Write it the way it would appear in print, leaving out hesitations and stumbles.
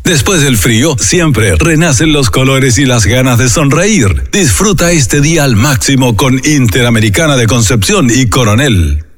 Después del frío, siempre renacen los colores y las ganas de sonreír. Disfruta este día al máximo con Interamericana de Concepción y Coronel.